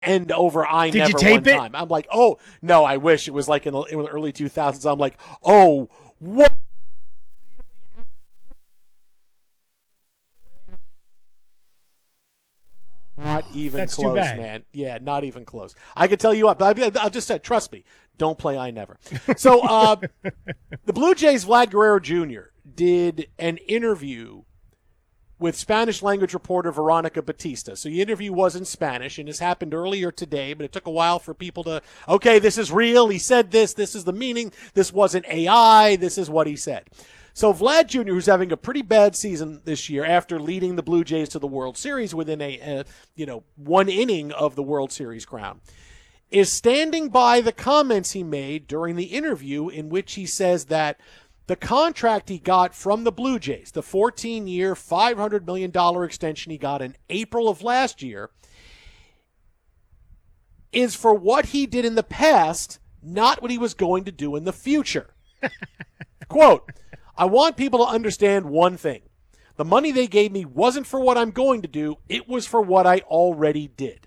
end over I Did never you tape one it? time. I'm like, oh, no, I wish it was like in the early 2000s. I'm like, oh, what? Not even That's close, too bad. man. Yeah, not even close. I can tell you what, but I'll just say, trust me, don't play I never. So the Blue Jays' Vlad Guerrero Jr. did an interview with Spanish-language reporter Veronica Batista. So the interview was in Spanish, and this happened earlier today, but it took a while for people to, okay, this is real, he said this is the meaning, this wasn't AI, this is what he said. So Vlad Jr., who's having a pretty bad season this year after leading the Blue Jays to the World Series within a one inning of the World Series crown, is standing by the comments he made during the interview in which he says that the contract he got from the Blue Jays, the 14-year, $500 million extension he got in April of last year, is for what he did in the past, not what he was going to do in the future. Quote, I want people to understand one thing. The money they gave me wasn't for what I'm going to do. It was for what I already did.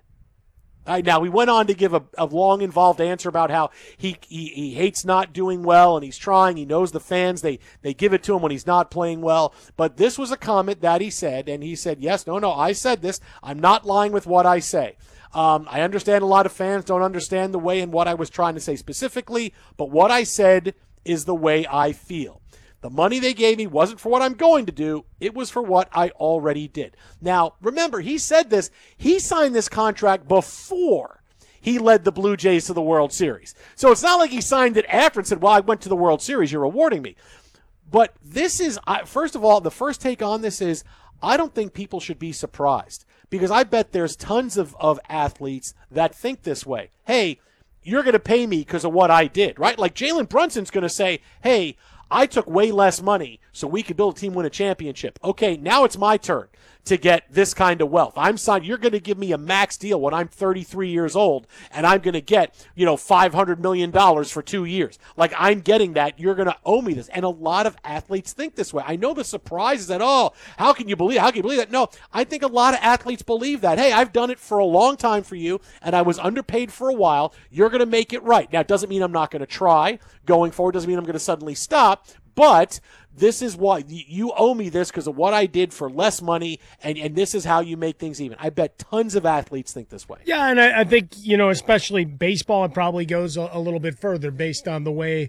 Now, he went on to give a long, involved answer about how he hates not doing well, and he's trying. He knows the fans. They give it to him when he's not playing well. But this was a comment that he said, and he said, yes, no, I said this. I'm not lying with what I say. I understand a lot of fans don't understand the way and what I was trying to say specifically, but what I said is the way I feel. The money they gave me wasn't for what I'm going to do. It was for what I already did. Now, remember, he said this. He signed this contract before he led the Blue Jays to the World Series. So it's not like he signed it after and said, well, I went to the World Series. You're rewarding me. But this is, first of all, the first take on this is I don't think people should be surprised because I bet there's tons of athletes that think this way. Hey, you're going to pay me because of what I did, right? Like Jalen Brunson's going to say, hey, I took way less money so we could build a team, win a championship. Okay, now it's my turn to get this kind of wealth. I'm signed. You're going to give me a max deal when I'm 33 years old, and I'm going to get, $500 million for 2 years. Like, I'm getting that. You're going to owe me this. And a lot of athletes think this way. I know the surprise is that, how can you believe that? No, I think a lot of athletes believe that. Hey, I've done it for a long time for you, and I was underpaid for a while. You're going to make it right. Now, it doesn't mean I'm not going to try going forward. Doesn't mean I'm going to suddenly stop. But this is why you owe me this because of what I did for less money, and this is how you make things even. I bet tons of athletes think this way. Yeah, and I think, especially baseball, it probably goes a little bit further based on the way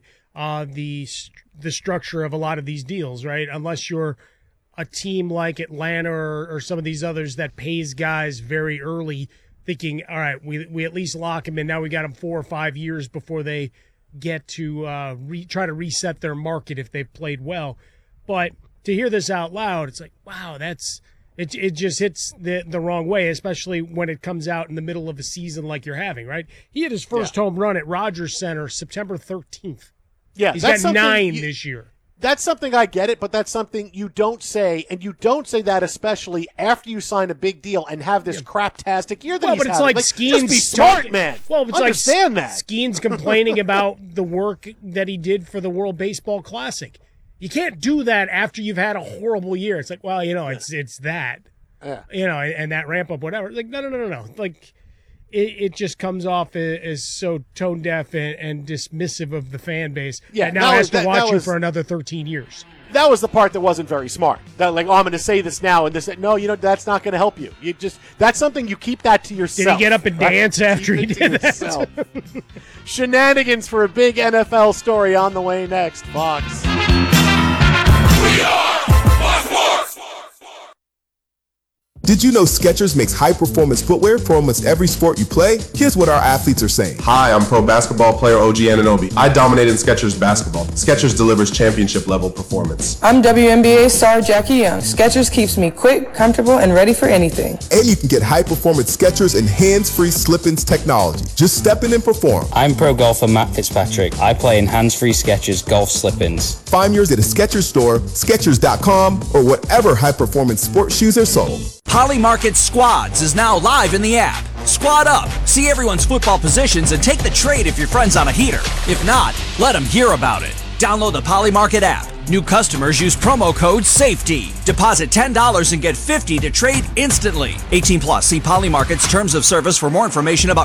the structure of a lot of these deals, right? Unless you're a team like Atlanta or some of these others that pays guys very early thinking, all right, we at least lock them in. Now we got them 4 or 5 years before they get to try to reset their market if they've played well. But to hear this out loud, it's like, wow, it just hits the wrong way, especially when it comes out in the middle of a season like you're having, right? He had his first home run at Rogers Center September 13th. Yeah, he's got 9 this year. That's something I get it, but that's something you don't say, and you don't say that especially after you sign a big deal and have this craptastic year that he's but it's having. like Skeens just be smart, man. Well, it's understand like that. Skeens complaining about the work that he did for the World Baseball Classic. You can't do that after you've had a horrible year. It's like, well, it's that, and that ramp up, whatever. Like, no. Like, it just comes off as so tone deaf and dismissive of the fan base. Yeah, now has to watch you for another 13 years. That was the part that wasn't very smart. That I'm going to say this now, and this. No, that's not going to help you. That's something you keep that to yourself. Did he get up and dance after he did that? Shenanigans for a big NFL story on the way next. Fox. We are Fox Sports. Did you know Skechers makes high-performance footwear for almost every sport you play? Here's what our athletes are saying. Hi, I'm pro basketball player OG Anunoby. I dominated in Skechers basketball. Skechers delivers championship-level performance. I'm WNBA star Jackie Young. Skechers keeps me quick, comfortable, and ready for anything. And you can get high-performance Skechers and hands-free slip-ins technology. Just step in and perform. I'm pro golfer Matt Fitzpatrick. I play in hands-free Skechers golf slip-ins. Find yours at a Skechers store, Skechers.com, or whatever high-performance sports shoes are sold. Holly Market Squads is now live in the app. Squad up, see everyone's football positions, and take the trade if your friend's on a heater. If not, let them hear about it. Download the Polymarket app. New customers use promo code SAFETY. Deposit $10 and get $50 to trade instantly. 18 plus. See Polymarket's terms of service for more information about